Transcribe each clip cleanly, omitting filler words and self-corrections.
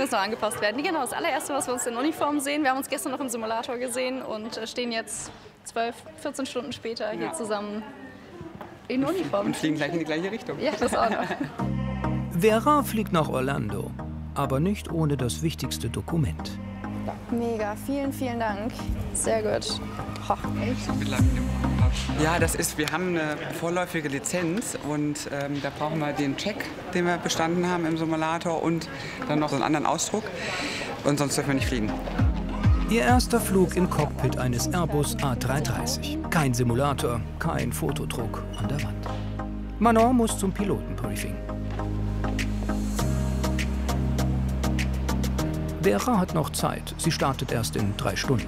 müssen noch angepasst werden. Genau, das allererste, was wir uns in Uniform sehen. Wir haben uns gestern noch im Simulator gesehen und stehen jetzt 12, 14 Stunden später hier zusammen in Uniform. Und fliegen gleich in die gleiche Richtung. Ja, das auch noch. Vera fliegt nach Orlando, aber nicht ohne das wichtigste Dokument. Mega, vielen, vielen Dank. Sehr gut. Oh. Ja, wir haben eine vorläufige Lizenz und da brauchen wir den Check, den wir bestanden haben im Simulator und dann noch so einen anderen Ausdruck und sonst dürfen wir nicht fliegen. Ihr erster Flug im Cockpit eines Airbus A330. Kein Simulator, kein Fotodruck an der Wand. Manon muss zum Pilotenbriefing. Vera hat noch Zeit. Sie startet erst in 3 Stunden.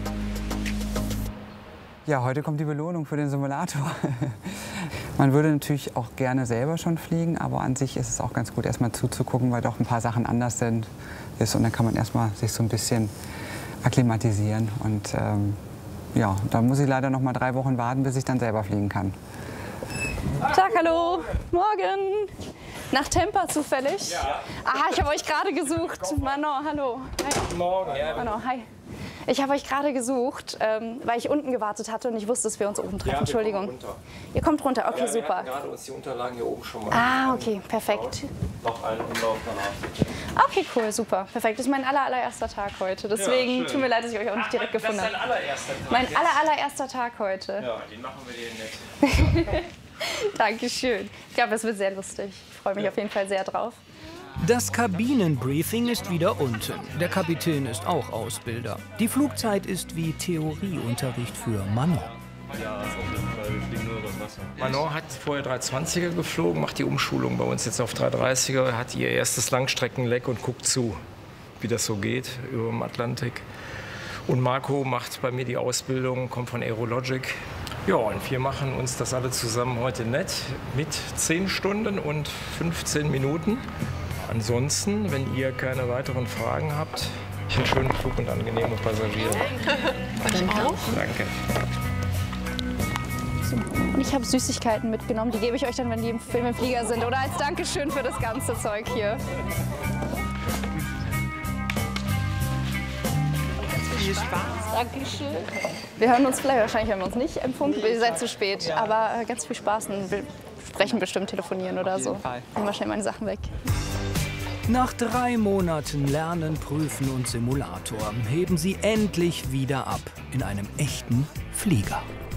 Ja, heute kommt die Belohnung für den Simulator. Man würde natürlich auch gerne selber schon fliegen, aber an sich ist es auch ganz gut, erstmal zuzugucken, weil doch ein paar Sachen anders sind. Und dann kann man erstmal sich so ein bisschen akklimatisieren. Und ja, da muss ich leider noch mal 3 Wochen warten, bis ich dann selber fliegen kann. Tag, hallo. Morgen. Nach Tampa zufällig? Ja. Aha, ich habe euch gerade gesucht. Manon, hallo. Hi. Guten Morgen. Ja. Manon, hi. Ich habe euch gerade gesucht, weil ich unten gewartet hatte und ich wusste, dass wir uns oben treffen. Ja, Entschuldigung. Runter. Ihr kommt runter, okay, Ja, wir super. hatten gerade uns die Unterlagen hier oben schon mal. Ah, okay, perfekt. Noch einen Umlauf danach. Okay, cool, super. Perfekt. Das ist mein allererster Tag heute. Deswegen schön. tut mir leid, dass ich euch auch nicht direkt gefunden habe. Das ist dein allererster Tag. Mein allererster Tag heute. Ja, den machen wir dir nett. Dankeschön. Ich glaube, es wird sehr lustig. Ich freue mich auf jeden Fall sehr drauf. Das Kabinenbriefing ist wieder unten. Der Kapitän ist auch Ausbilder. Die Flugzeit ist wie Theorieunterricht für Manon. Ja, auf jeden Fall. Wir fliegen nur übers Wasser. Manon hat vorher 320er geflogen, macht die Umschulung bei uns jetzt auf 330er, hat ihr erstes Langstreckenleck und guckt zu, wie das so geht über dem Atlantik. Und Marco macht bei mir die Ausbildung, kommt von Aerologic. Ja, und wir machen uns das alle zusammen heute nett mit 10 Stunden und 15 Minuten. Ansonsten, wenn ihr keine weiteren Fragen habt, einen schönen Flug und angenehme Passagiere. Danke auch. Danke. Und ich habe Süßigkeiten mitgenommen. Die gebe ich euch dann, wenn die im Flieger sind. Oder als Dankeschön für das ganze Zeug hier. Viel Spaß. Dankeschön. Wir hören uns vielleicht, wahrscheinlich haben wir uns nicht empfunden. Ihr seid zu spät. Aber ganz viel Spaß. Wir sprechen bestimmt, telefonieren oder so. Nehmen wir schnell meine Sachen weg. Nach 3 Monaten Lernen, Prüfen und Simulator heben sie endlich wieder ab in einem echten Flieger.